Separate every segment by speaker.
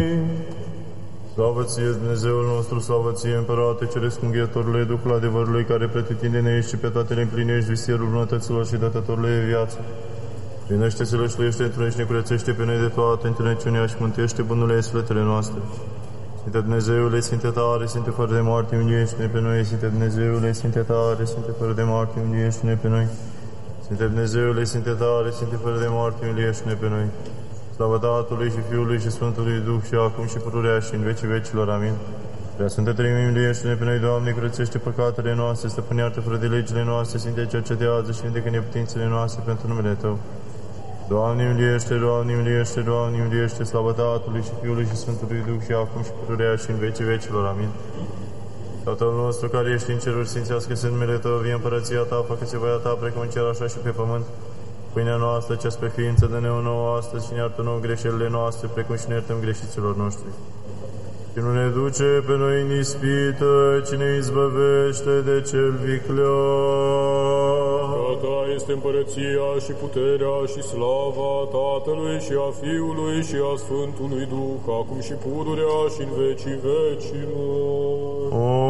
Speaker 1: Slavă ție, Dumnezeul nostru, slavă ție, Împărate Ceresc, Înghietorule, Duhul adevărului, care pretutindene ești și pe toate le împlinești, visierul bunătăților și dătătorule de viață. Primește, sălășluiește, întrunește, curățește pe noi de toate întuneciunea și mântuiește bunurile sufletele noastre. Sfinte Dumnezeule, Sfinte tare, Sfinte fără de moarte, miliește-ne pe noi. Sfinte Dumnezeule, Sfinte tare, Sfinte fără de moarte, miliește-ne pe noi. Sfinte Dumnezeule, Sfinte tare, Sfinte fără de moarte, miliește-ne pe noi. Slavă Tatălui și Fiului și Sfântului Duh și acum și pururea și în vecii vecilor. Amin. Prea Sfântă Treime, miliește-ne pe noi, Doamne, curățește păcatele noastre, stăpânește fără de legile noastre, Sfinte, cercetează și vindecă neputințele noastre pentru numele Tău. Doamne, miliește, Doamne, miliește, Doamne, miliește, slavă Tatălui și Fiului și Sfântului Duh și acum și pururea și în vecii vecilor. Amin. Tatăl nostru care ești în ceruri, sfințească-se numele Tău, vie împărăția Ta, facă-se voia Ta, precum în cer, așa și pe pământ. Pâinea noastră, cea spre ființă, dă-ne-o nouă astăzi și ne iartă nouă greșelile noastre, precum și ne iertăm greșiților noștri. Și nu ne duce pe noi în ispită, ci ne izbăvește de cel viclean.
Speaker 2: A Ta este împărăția și puterea și slava Tatălui și a Fiului și a Sfântului Duh, acum și pururea și în vecii vecilor.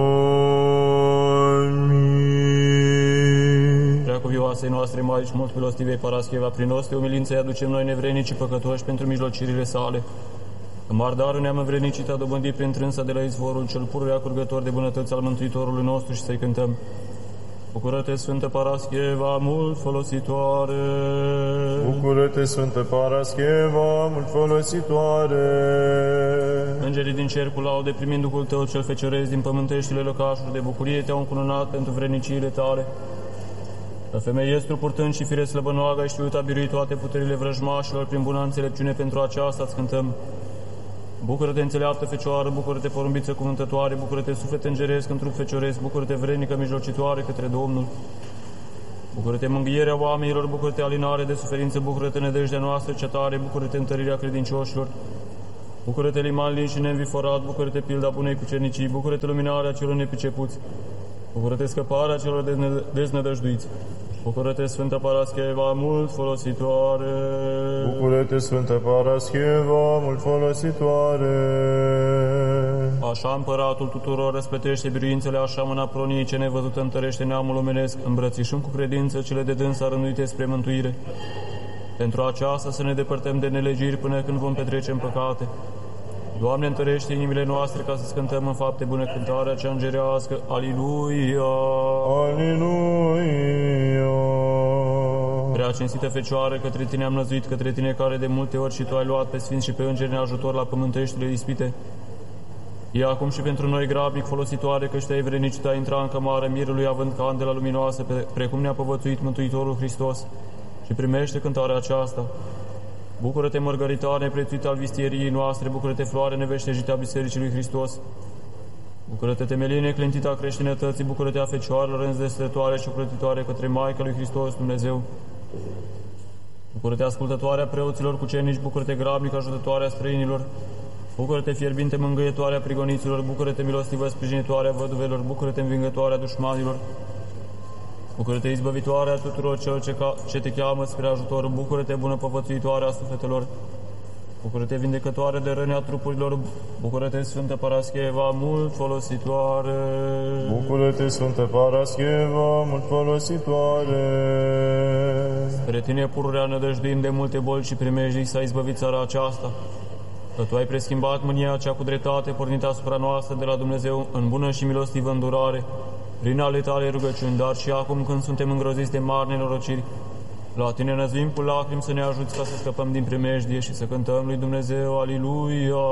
Speaker 1: Amin.
Speaker 3: Preacuvioasei noastre Maici, mult milostivei Parascheva, prin oste umilință-i aducem noi nevrednici păcătoși pentru mijlocirile sale. În mardarul ne-am învrednicit a dobândit prin trânsa de la izvorul cel pururea curgător de bunătăți al Mântuitorului nostru și să-i cântăm. Bucură-te, Sfântă Parascheva, mult folositoare!
Speaker 1: Bucură-te, Sfântă Parascheva, mult folositoare!
Speaker 3: Îngerii din cer cu laude, primind Duhul Tău cel fecioresc din pământeștile lăcașuri de bucurie, te-au încununat pentru vredniciile Tale. La femeie estru purtând și fire slăbănoagă, ai știut a birui toate puterile vrăjmașilor prin bună înțelepciune, pentru aceasta îți cântăm. Bucură-te, înțeleaptă Fecioară, bucură-te, porumbiță cuvântătoare, bucură-te, suflet îngeresc în trup fecioresc, bucură-te, vrednică mijlocitoare către Domnul. Bucură-te, mângâierea oamenilor, bucură-te, alinare de suferință, bucură-te, nădejdea noastră cea tare, bucură-te, întărirea credincioșilor. Bucură-te, liman lin și neînviforat, bucură-te, pilda bunei cucernicii, bucură-te, luminarea celor nepricepuți, bucură-te, scăparea celor deznădăjduiți. Bucură-te, Sfântă Parascheva, mult folositoare!
Speaker 1: Bucură-te, Sfântă Parascheva, mult folositoare!
Speaker 3: Așa împăratul tuturor răsplătește biruințele, așa mâna proniei ce nevăzută întărește neamul omenesc, îmbrățișăm cu credință cele de dânsa rânduite spre mântuire. Pentru aceasta să ne depărtăm de nelegiri până când vom petrece în păcate. Doamne, întărește inimile noastre ca să cântăm în fapte bune cântarea cea îngerească. Aliluia!
Speaker 1: Aliluia!
Speaker 3: Prea cinstită Fecioară, către Tine am năzuit, către Tine care de multe ori și Tu ai luat pe sfinți și pe îngeri în ajutor la pământeștile ispite. E acum și pentru noi grabnic folositoare, că Te-ai vrednicit a intra în cămară mirului având candela luminoasă, precum ne-a povățuit Mântuitorul Hristos, și primește cântarea aceasta. Bucură-te, mărgăritare neprețuită al vistieriei noastre, bucură-te, floare neveștejită a Bisericii lui Hristos. Bucură-te, temelie neclintită a creștinătății, bucură-te a Fecioarelor înzestrătoare și ocrotitoare către Maica lui Hristos Dumnezeu. Bucură-te, ascultătoarea preoților cucernici, bucură-te, grabnic ajutătoarea străinilor. Bucură-te, fierbinte mângâietoarea prigoniților, bucură-te, milostivă sprijinitoarea văduvelor, bucură-te, învingătoarea dușmanilor. Bucură-te, izbăvitoarea tuturor celor ce te cheamă spre ajutor, bucură-te, bună povățuitoare a sufletelor. Bucură-te, vindecătoare de răni a trupurilor, bucură-te, Sfântă Parascheva, mult folositoare.
Speaker 1: Bucură-te, Sfântă Parascheva, mult folositoare.
Speaker 3: Spre Tine pururea nădăjduim de multe boli și primejdii, s-a izbăvit țara aceasta. Că Tu ai preschimbat mânia cea cu dreptate pornită asupra noastră de la Dumnezeu în bună și milostivă îndurare, prin ale Tale rugăciuni, dar și acum când suntem îngroziți de mari nenorociri, la Tine năzuim cu lacrimi să ne ajuți ca să scăpăm din primejdie și să cântăm lui Dumnezeu, Aliluia!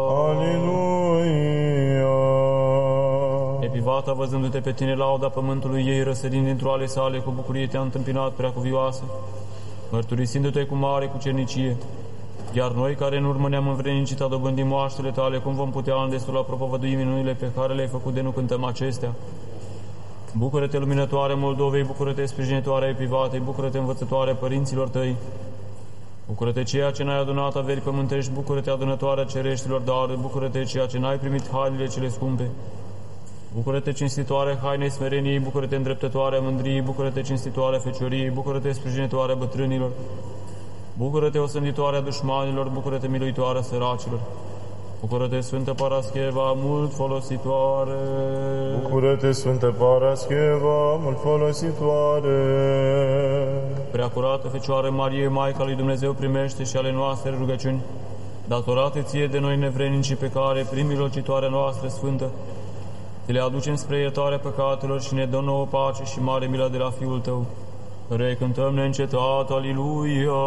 Speaker 1: Aliluia!
Speaker 3: Epivata, văzându-te pe Tine, lauda pământului ei, răsărind dintr-o ale sale, cu bucurie Te-a întâmpinat, preacuvioasă, mărturisindu-te cu mare cucernicie. Iar noi, care în urmă ne-am învrednicit a dobândi moaștele Tale, cum vom putea în destul a propovădui minunile pe care le-ai făcut de nu cântăm acestea? Bucură-te, luminătoare Moldovei, bucură-te, sprijinitoare Epivatei, bucură-te, învățătoare părinților Tăi. Bucură-te, ceea ce n-ai adunat averi pământești, bucură-te, adunătoarea cereștilor daruri, bucură-te, ceea ce n-ai primit hainele cele scumpe. Bucură-te, cinstitoare hainei smereniei, bucură-te, îndreptătoarea mândriei, bucură-te, cinstitoarea fecioriei, bucură-te, sprijinitoarea bătrânilor. Bucură-te, osânditoarea dușmanilor, bucură-te, miluitoarea săracilor. Bucură-te, Sfântă Parascheva, mult folositoare!
Speaker 1: Bucură-te, Sfântă Parascheva, mult folositoare!
Speaker 3: Preacurată Fecioară Marie, Maica lui Dumnezeu, primește și ale noastre rugăciuni, datorate ție de noi nevrednici pe care, prin mijlocitoarea noastră sfântă, te le aducem spre iertarea păcatelor și ne dă nouă pace și mare milă de la Fiul Tău. Recântăm neîncetat, Aliluia!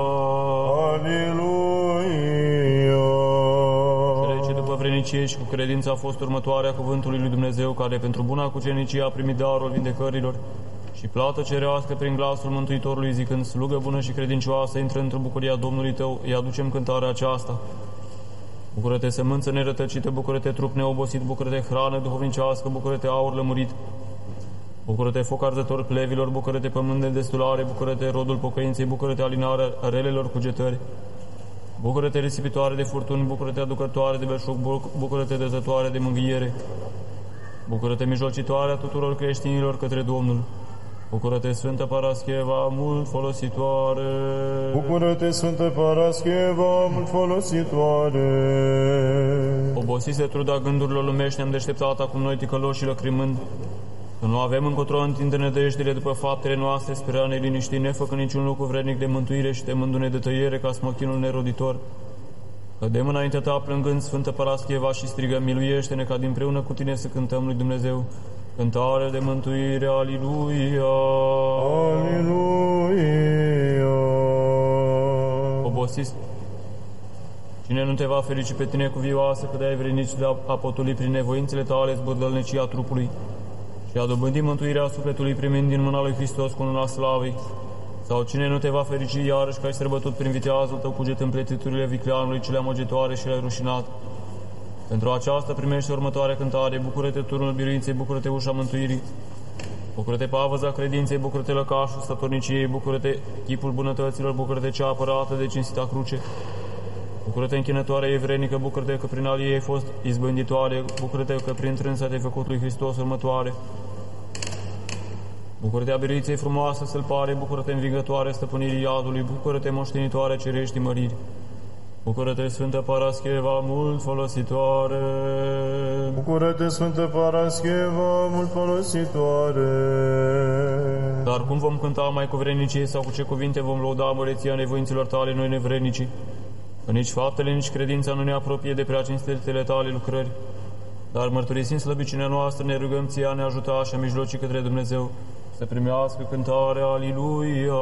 Speaker 1: Aliluia!
Speaker 3: Cele ce după vrenicie și cu credință a fost următoarea cuvântului lui Dumnezeu, care pentru buna cucenicie a primit darul vindecărilor și plată cerească prin glasul Mântuitorului, zicând: slugă bună și credincioasă, intră într-o bucuria Domnului tău, îi aducem cântarea aceasta. Bucură-te, sămânță nerătăcită, bucură-te, trup neobosit, bucură-te, hrană duhovnicească, bucură-te, aur lămurit, bucură-te, foc arzător plevilor, bucură-te, pământ de destulare, bucură-te, rodul pocăinței, bucură-te, alinarea relelor cugetări, bucură-te, risipitoare de furtuni, bucură-te, aducătoare de belșug, bucură-te, dăzătoare de mânghiere, bucură-te, mijlocitoarea tuturor creștinilor către Domnul. Bucură-te, Sfântă Parascheva, mult folositoare!
Speaker 1: Bucură-te, Sfântă Parascheva, mult folositoare!
Speaker 3: Obosise truda gândurilor lumești, ne-am deșteptat acum noi ticăloși și lăcrimând, că nu avem încotro întinde nădejdile după faptele noastre, spera ne liniști, nefăcând niciun lucru vrednic de mântuire și temându-ne de tăiere ca smochinul neroditor. Cădem înaintea ta plângând, Sfântă Parascheva, și strigăm: miluiește-ne, ca dinpreună cu tine să cântăm lui Dumnezeu cântare de mântuire. Aliluia!
Speaker 1: Aliluia!
Speaker 3: Obosiți, cine nu te va ferici pe tine cu vioasă, că de-ai vrenici de a potoli prin nevoințele tale zbârdălnicia trupului și a dobândi mântuirea sufletului primind din mâna lui Hristos cu luna slavei? Sau cine nu te va ferici iarăși că ai străbătut prin viteazul tău cuget împletiturile vicleanului cele amăgitoare și le-ai rușinat? Pentru aceasta primește următoarea cântare: bucură-te, turnul biruinței, bucură-te, ușa mântuirii, bucură-te, pavăza credinței, bucură-te, lăcașul statorniciei, bucură-te, chipul bunătăților, bucură-te, cea apărată de cinstita cruce, bucură-te, închinătoarea evrenică, bucură-te că prin al ei ai fost izbânditoare, bucură-te că prin trânsa te-ai făcut lui Hristos următoare, bucură-te, a biruinței frumoasă sălpare, bucură-te, învingătoare stăpânirii iadului, bucură-te, moștenitoare cerești măriri. Bucură-te, Sfântă Parascheva, mult folositoare!
Speaker 1: Bucură-te, Sfântă Parascheva, mult folositoare!
Speaker 3: Dar cum vom cânta mai cu vrednicie sau cu ce cuvinte vom lăuda măreția nevoinților tale noi nevrednici? Că nici faptele, nici credința nu ne apropie de prea cinstitele tale lucrări. Dar mărturisind slăbiciunea noastră, ne rugăm ție a ne ajuta și a mijloci către Dumnezeu să primească cântarea Aliluia!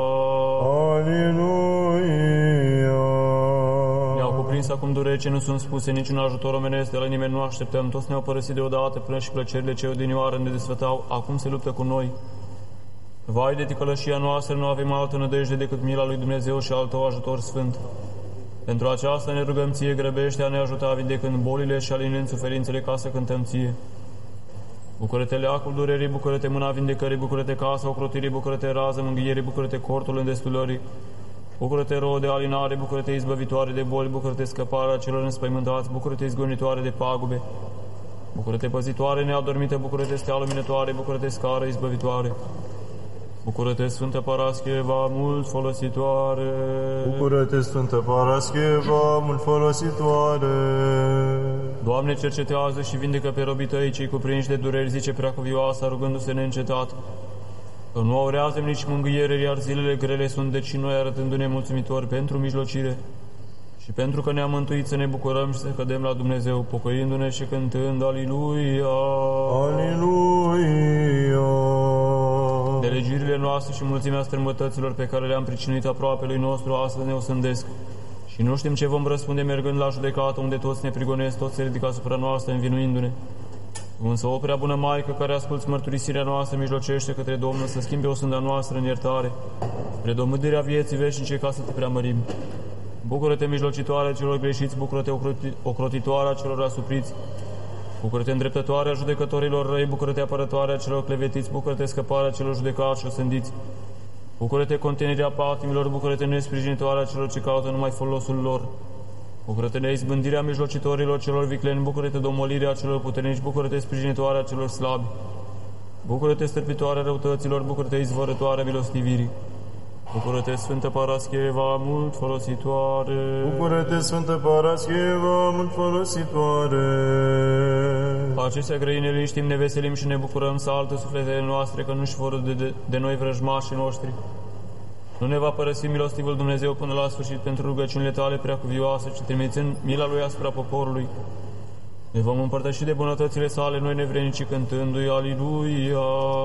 Speaker 1: Aliluia!
Speaker 3: Ne-au cuprins acum dureri ce nu sunt spuse, niciun ajutor omenesc de la nimeni nu așteptăm. Toți ne-au părăsit deodată până și plăcerile ce odinioară ne desfătau, acum se luptă cu noi. Vai de ticălășia noastră, nu avem altă nădejde decât mila lui Dumnezeu și al tău ajutor sfânt. Pentru aceasta ne rugăm ție, grăbește a ne ajuta vindecând bolile și alinând suferințele ca să cântăm ție. Bucură-te, leacul durerii, bucură-te, mâna vindecării, bucură-te, casa ocrotirii, bucură-te, rază mânghierii, bucură-te, cortul îndestulării, bucură-te, roă de alinare, bucură-te, izbăvitoare de boli, bucură-te, scăparea celor înspăimântați, bucură-te, izgonitoare de pagube, bucură-te, păzitoare neadormită, bucură-te, stea luminătoare, bucură-te, scară izbăvitoare. Bucură-te, Sfântă Parascheva, mult folositoare!
Speaker 1: Bucură-te, Sfântă Parascheva, mult folositoare!
Speaker 3: Doamne, cercetează și vindecă pe robii tăi, cei cuprinși de dureri, zice Preacuvioasa, rugându-se neîncetat, că nu aurează nici mângâiere, iar zilele grele sunt, deci noi arătându-ne mulțumitori pentru mijlocire și pentru că ne-am mântuit să ne bucurăm și să cădem la Dumnezeu, pocăindu-ne și cântând Aliluia!
Speaker 1: Aliluia!
Speaker 3: De legirile noastre și mulțimea strâmbătăților pe care le-am pricinuit aproapelui nostru, astăzi ne osândesc și nu știm ce vom răspunde mergând la judecată, unde toți ne prigonesc, toți se ridică asupra noastră învinuindu-ne. Însă o prea bună Maică, care asculți mărturisirea noastră, mijlocește către Domnul să schimbe osânda noastră în iertare, spre domânirea vieții veșnice, ca să te preamărim. Bucură-te, mijlocitoarea celor greșiți, bucură-te, ocrotitoarea celor asupriți, bucură-te, îndreptătoarea judecătorilor răi, bucură-te, apărătoarea celor clevetiți, bucură-te, scăparea celor judecați și osândiți, bucură-te, contenirea patimilor, bucură-te, nesprijinitoarea celor ce caută numai folosul lor, bucură-te, neizbândirea mijlocitorilor celor vicleni, bucură-te, domolirea celor puternici, bucură-te, sprijinitoarea celor slabi, bucură-te, stârpitoarea răutăților, bucură-te, izvorătoarea milostivirii, Bucură-te, Sfântă Parascheva, mult folositoare!
Speaker 1: Bucură-te, Sfântă Parascheva, mult folositoare!
Speaker 3: Acestea grăi ne liniștim, ne veselim și ne bucurăm să altă sufletele noastre, că nu-și vor de noi vrăjmașii noștri. Nu ne va părăsi milostivul Dumnezeu până la sfârșit pentru rugăciunile tale preacuvioase, ci trimițând mila Lui asupra poporului. Ne vom împărtăși de bunătățile sale, noi nevrednici, cântându-i Aliluia!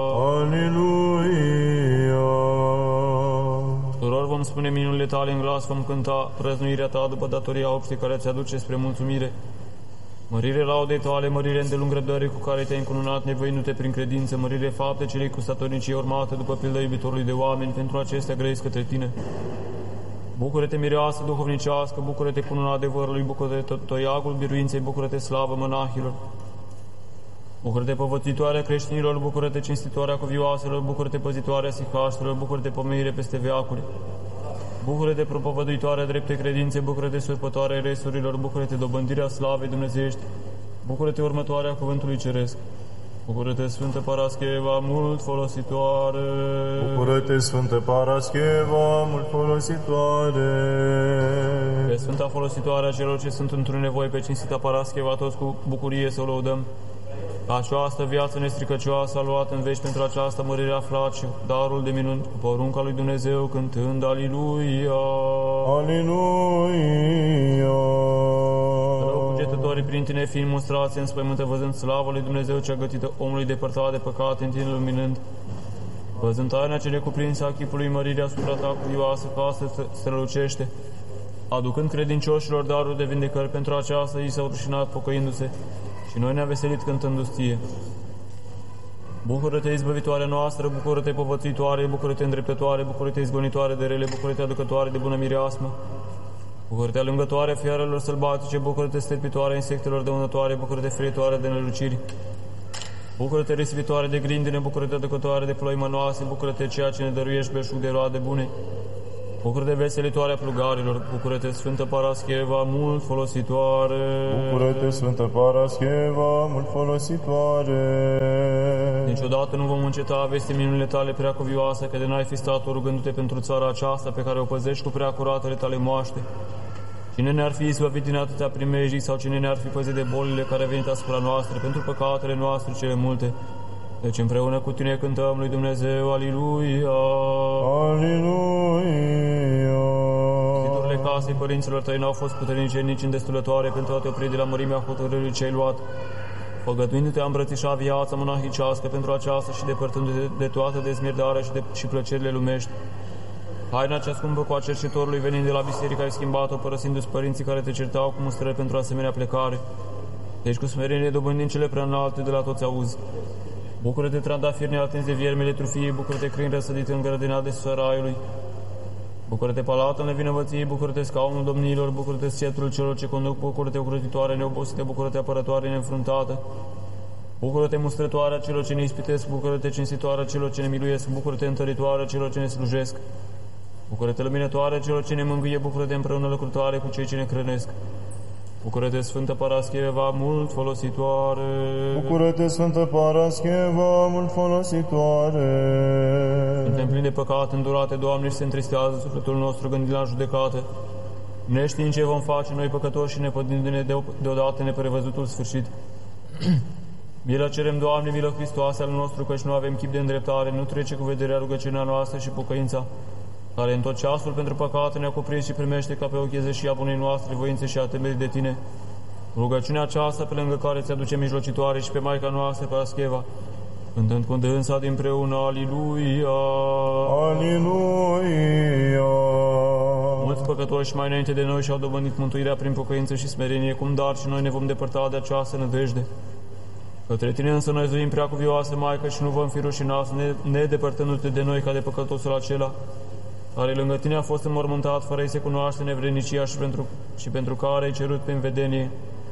Speaker 1: Aliluia!
Speaker 3: Tuturor vom spune minunile tale în glas, vom cânta prăznuirea ta după datoria obștii care ți aduce spre mulțumire. Mărire laudei tale, mărire îndelung răbdării cu care te-ai încununat nevoindu-te prin credință, mărire fapte celei cu statornicii urmate după pilda iubitorului de oameni, pentru acestea grăiesc către tine. Bucură-te, mireasă duhovnicească, bucură-te cununa adevărului, bucură-te toiagul biruinței, bucură-te slavă monahilor. Bucură-te povățitoarea creștinilor, bucură-te cinstitoarea cuvioaselor, bucură-te păzitoarea sihaștelor, bucură-te pomenire peste veacuri. Bucură-te propovăduitoarea drepte credințe, bucură-te surpătoarea resurilor, bucură-te dobândirea slavei dumnezeiești, bucură-te următoarea cuvântului ceresc. Bucură-te, Sfântă Parascheva, mult folositoare!
Speaker 1: Bucură-te, Sfântă Parascheva, mult folositoare!
Speaker 3: Pe Sfânta folositoare a celor ce sunt într-un nevoi, pe cinstita Parascheva, toți cu bucurie să o lăudăm. Această viață nestricăcioasă a luat în veci pentru această mărire aflat și darul de minuni cu porunca lui Dumnezeu, cântând Aliluia!
Speaker 1: Aliluia!
Speaker 3: Cugetătorii prin tine fiind mustrați în spăimântă, văzând slavă lui Dumnezeu cea gătită omului depărtat de păcate, în tine luminând, văzând taina ce necuprinse a chipului măririi asupra ta cuvioasă, ca să strălucește, aducând credincioșilor darul de vindecări, pentru aceasta ei s-au rușinat pocăindu-se și noi ne-am veselit cântându-ți ție. Bucură-te, izbăvitoarea noastră, bucură-te, povățuitoare, bucură-te, îndreptătoare, bucură-te, izgonitoare de rele, bucură-te, aducătoare de bună mireasmă, bucură-te, alungătoare fiarelor sălbatice, bucură-te, stârpitoare insectelor dăunătoare, bucură-te, feritoare de neluciri, bucură-te, risipitoare de grindine, bucură-te, aducătoare de ploi mănoase, bucură-te, ceea ce ne dăruiești belșug de roade bune, bucură-te, veselitoarea plugarilor, bucură-te, Sfântă Parascheva, mult folositoare.
Speaker 1: Bucură-te, Sfântă Parascheva, mult folositoare.
Speaker 3: Niciodată nu vom înceta a vesti minunile tale preacuvioase, că de n-ai fi stat rugându-te pentru țara aceasta pe care o păzești cu preacuratele tale moaște. Cine ne-ar fi izbăvit din atâtea primejdii sau cine ne-ar fi păzit de bolile care au venit asupra noastre pentru păcatele noastre cele multe? Deci împreună cu tine cântăm lui Dumnezeu, Aliluia!
Speaker 1: Aliluia!
Speaker 3: Zidurile casei părinților tăi n-au fost puternice nici îndestulătoare pentru a te opri de la mărimea hotărârii ce ai luat. Făgăduindu-te a îmbrățișa viața monahicească pentru aceasta și depărtându-te de toată dezmierdarea și plăcerile lumești. Haina cea scumpă cu a cercetorului venind de la biserică ai schimbat-o, părăsindu-ți părinții care te certau cu mustrări pentru asemenea plecare. Deci cu smerenie dobândind cele prea înalte de la toți auzi. Bucură-te, trandafir neatins de viermele trufiei, bucură-te, crin răsădit în grădina de săraiului. Bucură-te, palatul nevinovăției, bucură-te, scaunul domniilor, bucură-te, scetrul celor ce conduc, bucură-te, ocrotitoare neobosită, bucură-te, apărătoare neînfruntată. Bucură-te, mustrătoarea celor ce ne ispitesc, bucură-te, cinstitoarea celor ce ne miluiesc, bucură-te, întăritoarea celor ce ne slujesc. Bucură-te, luminătoarea celor ce ne mângâie, bucură-te, împreună lucrătoare cu cei ce ne hrănesc. Bucură-te, Sfântă Parascheva, mult folositoare.
Speaker 1: Bucură-te, Sfântă Parascheva, mult folositoare.
Speaker 3: Suntem plini de păcat, îndurate, Doamne, și se întristează sufletul nostru gândind la judecată. Neștiind ce vom face noi păcătoși și nepădindu-ne deodată neprevăzutul sfârșit. Milă cerem, Doamne, milă Hristoase al nostru, căci nu avem chip de îndreptare, nu trece cu vederea rugăciunea noastră și pocăința, care în tot ceasul pentru păcate ne-a cuprins și primește ca pe o chezeșia bunei noastre voințe și a temerii de tine. Rugăciunea aceasta pe lângă care ți aduce mijlocitoare și pe Maica noastră, Parascheva, cântând cu dânsa dinpreună, Aliluia!
Speaker 1: Aliluia!
Speaker 3: Mulți păcătoși mai înainte de noi și-au dobândit mântuirea prin pocăință și smerenie, cum dar și noi ne vom depărta de această nădejde. Către tine însă noi zuim preacuvioasă, Maică, și nu vom fi rușinați, nedepărtându-te de noi ca de păcătosul acela, care lângă tine a fost înmormântat fără să cunoaște nevrednicia și pentru care ai cerut prin vedenie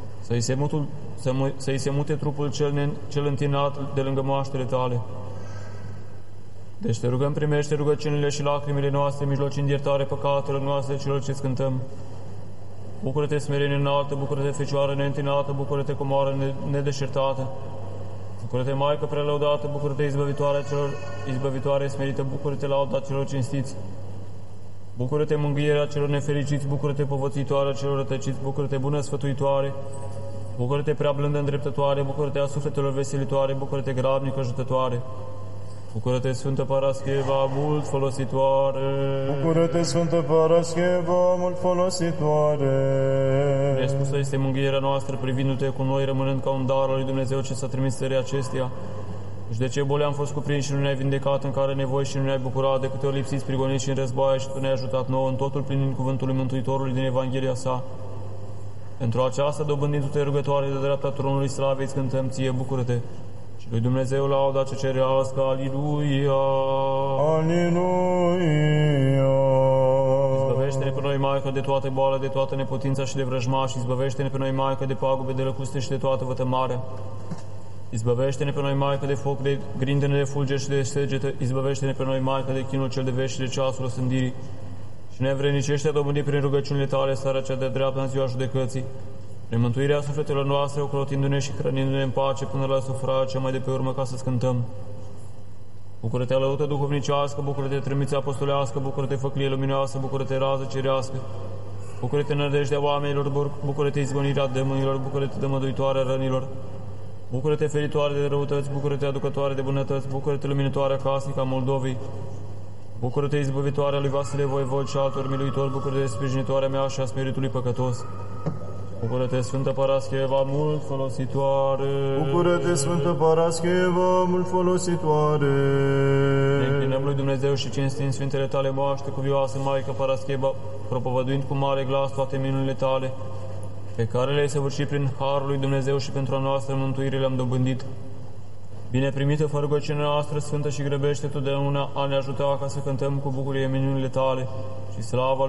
Speaker 3: să-i se mute trupul cel întinat de lângă moaștele tale. Deci te rugăm, primește rugăciunile și lacrimile noastre, mijlocind iertare păcatelor noastre celor ce cântăm. Bucură-te, smerenie înaltă, bucură-te, Fecioară neîntinată, bucură-te, comoară nedeșertată. Bucură-te, Maică prelăudată, bucură-te, izbăvitoare smerită, bucură-te, lauda celor cinstiți. Bucură-te, mângâierea celor nefericiți, bucură-te, povățitoarea celor rătăciți, bucură-te, bună sfătuitoare, bucură-te, prea blândă îndreptătoare, bucură-te, a sufletelor veselitoare, bucură-te, grabnică ajutătoare. Bucură-te, Sfântă Parascheva, mult folositoare.
Speaker 1: Bucură-te, Sfântă Parascheva, mult folositoare.
Speaker 3: Nespusă este mângâierea noastră, privindu-te cu noi, rămânând ca un dar al lui Dumnezeu ce s-a trimis țării acesteia. Și de ce boli am fost cuprinși și nu ne-ai vindecat, în care nevoi și nu ne-ai bucurat, de câte ori lipsiți, prigoniți și în războaie, și Tu ne-ai ajutat nouă, în totul plinind cuvântului Mântuitorului din Evanghelia sa. Pentru aceasta, dobândindu-te rugătoare de dreapta tronului slavei, îți cântăm ție, bucură-te. Și lui Dumnezeu lauda ce cerească, Aliluia!
Speaker 1: Aliluia!
Speaker 3: Izbăvește-ne pe noi, Maică, de toată boală, de toată neputința și de vrăjmași, izbăvește-ne pe noi, Maică, de pagube, de lăcuste și de toată vătămarea. Izbăvește-ne pe noi, Maică, de foc, de grindene, de fulger și de săgetă, izbăvește-ne pe noi, Maică, de chinul cel de vești și de ceasul osândirii. Și nevrednicește a dobândi prin rugăciunile tale starea cea de dreaptă în ziua judecății, prin mântuirea sufletelor noastre, ocrotindu-ne și hrănindu-ne în pace până la sufrarea cea mai de pe urmă, ca să scântăm. Bucură-te, alăută duhovnicească, bucură-te, trâmbiță apostolească, bucură-te, făclie luminoasă, bucură-te, rază cerească, bucură-te, nădejdea oamenilor, bucură-te, izgonirea demânilor, bucură-te, dămăduitoarea rănilor, bucură-te, feritoare de răutăți, bucură-te, aducătoare de bunătăți, bucură-te, luminătoarea casnică a Moldovei, bucură-te, izbăvitoarea lui Vasile Voivod și altor miluitori, bucură-te, sprijinitoarea mea și a spiritului păcătos. Bucură-te, Sfântă Parascheva, mult folositoare.
Speaker 1: Bucură-te, Sfântă Parascheva, mult folositoare.
Speaker 3: Ne înclinăm lui Dumnezeu și cinstim Sfintele tale moaște, cuvioasă Maică Parascheva, propovăduind cu mare glas toate minunile tale, pe care le-ai săvârșit prin harul lui Dumnezeu și pentru a noastră mântuire le-am dobândit. Bine primită fă rugăciunea noastră sfântă și grăbește totdeauna a ne ajuta ca să cântăm cu bucurie minunile tale și slava